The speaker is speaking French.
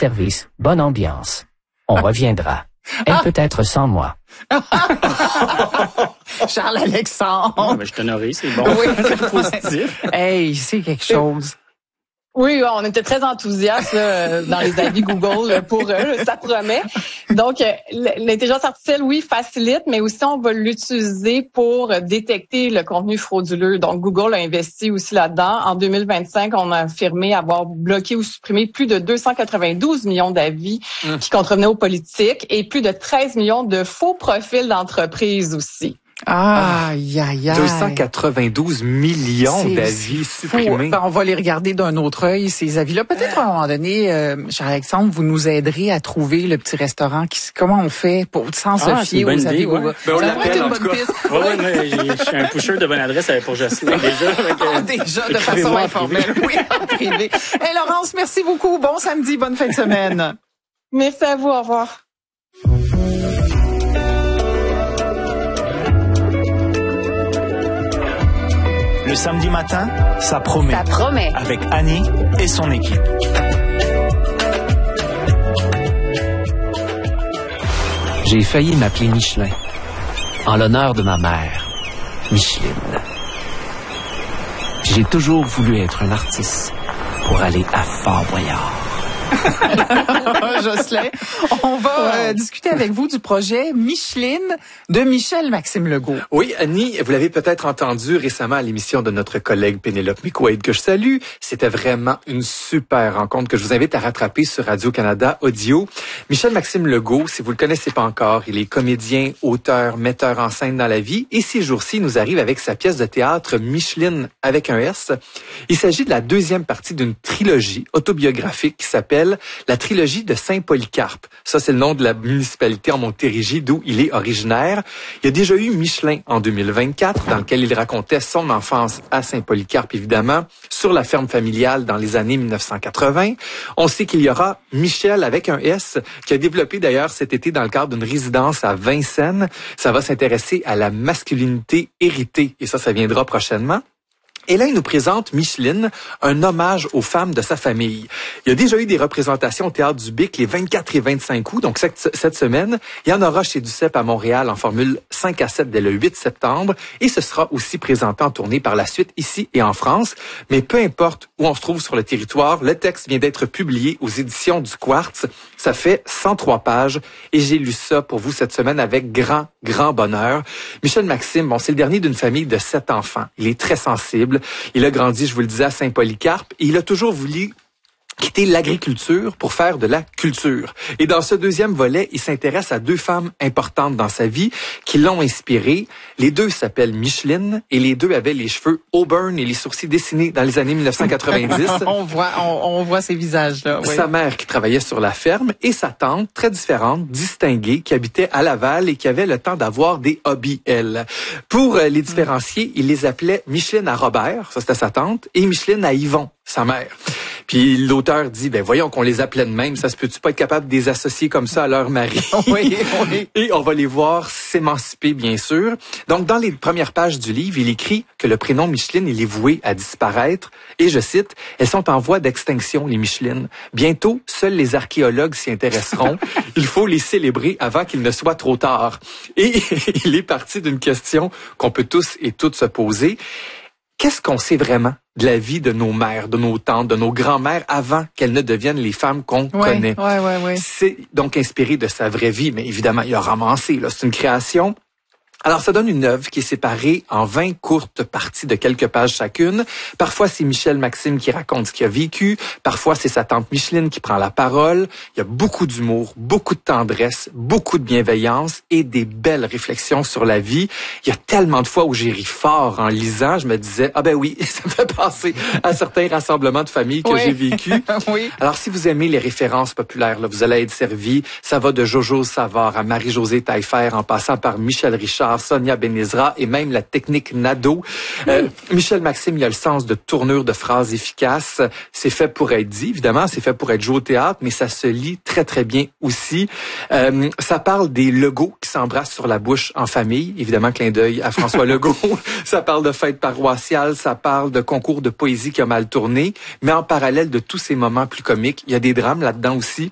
service, bonne ambiance. On reviendra. Elle peut être sans moi. Charles-Alexandre. Non, mais je t'honorais, c'est bon. Oui. C'est positif. Hey, c'est quelque chose. Oui, on était très enthousiastes là, dans les avis Google là, pour eux, ça promet. Donc, l'intelligence artificielle, oui, facilite, mais aussi on va l'utiliser pour détecter le contenu frauduleux. Donc, Google a investi aussi là-dedans. En 2025, on a affirmé avoir bloqué ou supprimé plus de 292 millions d'avis qui contrevenaient aux politiques et plus de 13 millions de faux profils d'entreprises aussi. Aïe, aïe, aïe. 292 millions d'avis supprimés. Ben, on va les regarder d'un autre œil, ces avis-là. Peut-être à un moment donné, Charles-Alexandre, vous nous aiderez à trouver le petit restaurant. Comment on fait pour sans se fier aux avis? Ouais. Ben, on Ça l'appelle, pourrait être en une tout bonne cas. piste. Ouais, mais je suis un pusher de bonne adresse pour Jocelyn déjà. Déjà, de façon Écrivez-moi en informelle. Oui, en privé. Hey, Laurence, merci beaucoup. Bon samedi, bonne fin de semaine. Merci à vous, au revoir. Le samedi matin, ça promet. Ça promet. Avec Annie et son équipe. J'ai failli m'appeler Michelin, en l'honneur de ma mère, Micheline. J'ai toujours voulu être un artiste pour aller à Fort-Boyard. Jocelyn, on va discuter avec vous du projet Micheline de Michel-Maxime Legault. Oui, Annie, vous l'avez peut-être entendu récemment à l'émission de notre collègue Pénélope McQuaid, que je salue. C'était vraiment une super rencontre que je vous invite à rattraper sur Radio-Canada Audio. Michel-Maxime Legault, si vous le connaissez pas encore, il est comédien, auteur, metteur en scène dans la vie. Et ces jours-ci, il nous arrive avec sa pièce de théâtre Micheline avec un S. Il s'agit de la deuxième partie d'une trilogie autobiographique qui s'appelle la trilogie de Saint-Polycarpe. Ça, c'est le nom de la municipalité en Montérégie, d'où il est originaire. Il y a déjà eu Michelin en 2024, dans lequel il racontait son enfance à Saint-Polycarpe, évidemment, sur la ferme familiale dans les années 1980. On sait qu'il y aura Michel avec un S, qui a développé d'ailleurs cet été dans le cadre d'une résidence à Vincennes. Ça va s'intéresser à la masculinité héritée, et ça viendra prochainement. Et là, il nous présente Micheline, un hommage aux femmes de sa famille. Il y a déjà eu des représentations au Théâtre du Bic les 24 et 25 août, donc cette semaine. Il y en aura chez Duceppe à Montréal en formule 5 à 7 dès le 8 septembre. Et ce sera aussi présenté en tournée par la suite ici et en France. Mais peu importe où on se trouve sur le territoire, le texte vient d'être publié aux éditions du Quartz. Ça fait 103 pages et j'ai lu ça pour vous cette semaine avec grand bonheur. Michel-Maxime, bon, c'est le dernier d'une famille de 7 enfants. Il est très sensible. Il a grandi, je vous le disais, à Saint-Polycarpe et il a toujours voulu quitter l'agriculture pour faire de la culture. Et dans ce deuxième volet, il s'intéresse à deux femmes importantes dans sa vie qui l'ont inspiré. Les deux s'appellent Micheline et les deux avaient les cheveux auburn et les sourcils dessinés dans les années 1990. on voit ces visages-là. Oui. Sa mère qui travaillait sur la ferme et sa tante, très différente, distinguée, qui habitait à Laval et qui avait le temps d'avoir des hobbies, elle. Pour les différencier, il les appelait Micheline à Robert, ça c'était sa tante, et Micheline à Yvon, sa mère. Puis l'auteur dit, voyons qu'on les appelait de même, ça se peut-tu pas être capable de les associer comme ça à leur mari? Oui. Et on va les voir s'émanciper, bien sûr. Donc, dans les premières pages du livre, il écrit que le prénom Micheline, il est voué à disparaître. Et je cite, « Elles sont en voie d'extinction, les Michelines. Bientôt, seuls les archéologues s'y intéresseront. Il faut les célébrer avant qu'il ne soit trop tard. » Et il est parti d'une question qu'on peut tous et toutes se poser. Qu'est-ce qu'on sait vraiment de la vie de nos mères, de nos tantes, de nos grands-mères avant qu'elles ne deviennent les femmes qu'on connaît? Ouais. C'est donc inspiré de sa vraie vie, mais évidemment, il a romancé, là, c'est une création. Alors, ça donne une œuvre qui est séparée en 20 courtes parties de quelques pages chacune. Parfois, c'est Michel-Maxime qui raconte ce qu'il a vécu. Parfois, c'est sa tante Micheline qui prend la parole. Il y a beaucoup d'humour, beaucoup de tendresse, beaucoup de bienveillance et des belles réflexions sur la vie. Il y a tellement de fois où j'ai ri fort en lisant. Je me disais, oui, ça me fait penser à certains rassemblements de famille que j'ai vécu. Oui. Alors, si vous aimez les références populaires, là, vous allez être servi. Ça va de Jojo Savard à Marie-Josée Taillefer en passant par Michel Richard, Sonia Benezra et même la technique Nadeau. Michel-Maxime, il a le sens de tournure de phrases efficaces. C'est fait pour être dit, évidemment, c'est fait pour être joué au théâtre, mais ça se lit très, très bien aussi. Ça parle des Legault qui s'embrassent sur la bouche en famille. Évidemment, clin d'œil à François Legault. Ça parle de fêtes paroissiales, ça parle de concours de poésie qui a mal tourné. Mais en parallèle de tous ces moments plus comiques, il y a des drames là-dedans aussi.